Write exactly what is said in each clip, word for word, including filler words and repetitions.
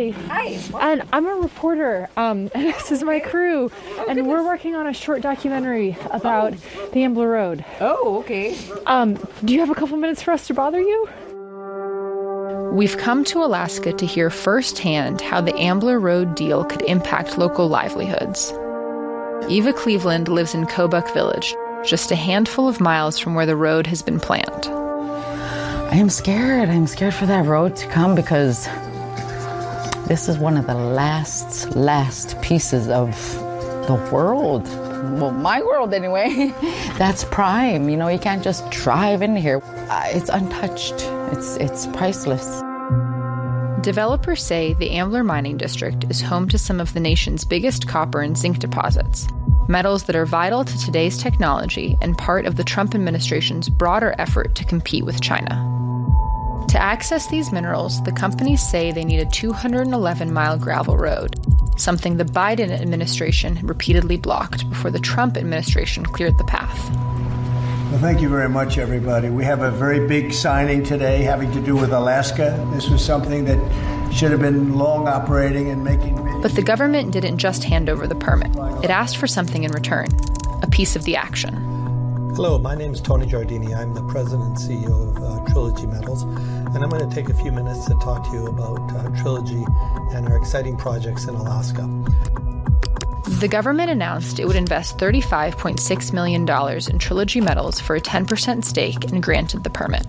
Hi. Hi. And I'm a reporter, um, and this is my crew, Oh, and we're working on a short documentary about oh. the Ambler Road. Oh, okay. Um, do you have a couple minutes for us to bother you? We've come to Alaska to hear firsthand how the Ambler Road deal could impact local livelihoods. Eva Cleveland lives in Kobuk Village, just a handful of miles from where the road has been planned. I am scared. I'm scared for that road to come because this is one of the last, last pieces of the world. Well, my world anyway. That's prime. You know, you can't just drive in here. Uh, it's untouched. It's it's priceless. Developers say the Ambler Mining District is home to some of the nation's biggest copper and zinc deposits, metals that are vital to today's technology and part of the Trump administration's broader effort to compete with China. To access these minerals, the companies say they need a two hundred eleven mile gravel road, something the Biden administration repeatedly blocked before the Trump administration cleared the path. Well, thank you very much, everybody. We have a very big signing today having to do with Alaska. This was something that should have been long operating and making millions. But the government didn't just hand over the permit. It asked for something in return, a piece of the action. Hello, my name is Tony Giardini. I'm the president and C E O of uh, Trilogy Metals, and I'm going to take a few minutes to talk to you about uh, Trilogy and our exciting projects in Alaska. The government announced it would invest thirty-five point six million dollars in Trilogy Metals for a ten percent stake and granted the permit.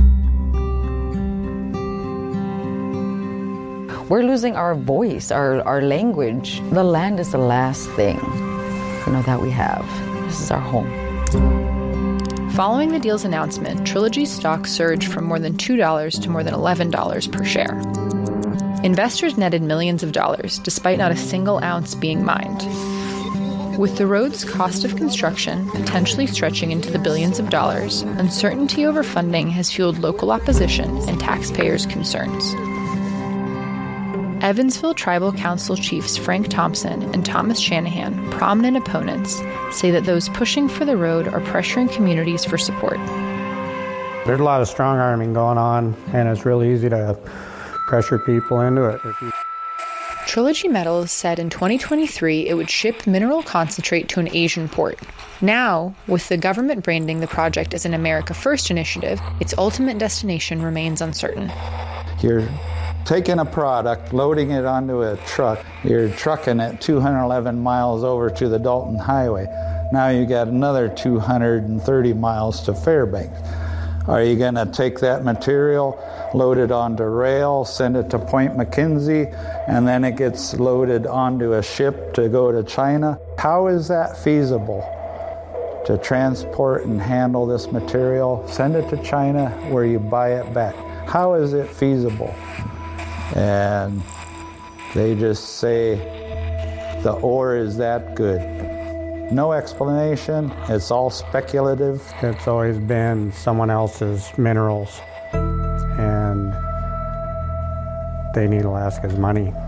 We're losing our voice, our, our language. The land is the last thing, you know, that we have. This is our home. Following the deal's announcement, Trilogy's stock surged from more than two dollars to more than eleven dollars per share. Investors netted millions of dollars, despite not a single ounce being mined. With the road's cost of construction potentially stretching into the billions of dollars, uncertainty over funding has fueled local opposition and taxpayers' concerns. Evansville Tribal Council chiefs Frank Thompson and Thomas Shanahan, prominent opponents, say that those pushing for the road are pressuring communities for support. There's a lot of strong-arming going on, and it's really easy to pressure people into it. Trilogy Metals said in twenty twenty-three it would ship mineral concentrate to an Asian port. Now, with the government branding the project as an America First initiative, its ultimate destination remains uncertain. You're taking a product, loading it onto a truck, you're trucking it two hundred eleven miles over to the Dalton Highway. Now you got another two hundred thirty miles to Fairbanks. Are you going to take that material, load it onto rail, send it to Point McKenzie, and then it gets loaded onto a ship to go to China? How is that feasible to transport and handle this material, send it to China where you buy it back? How is it feasible? And they just say the ore is that good. No explanation. It's all speculative. It's always been someone else's minerals, and they need Alaska's money.